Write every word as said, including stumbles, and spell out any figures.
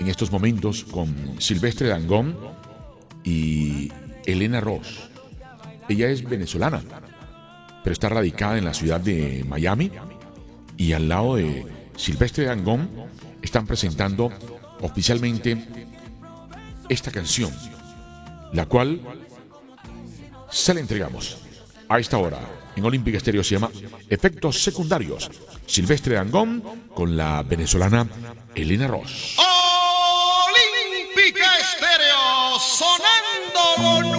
en estos momentos con Silvestre Dangond y Elena Ross. Ella es venezolana, pero está radicada en la ciudad de Miami, y al lado de Silvestre Dangond están presentando oficialmente esta canción, la cual se la entregamos a esta hora en Olímpica Estéreo. Se llama Efectos Secundarios. Silvestre Dangond con la venezolana Elena Ross. Olímpica Estéreo sonando con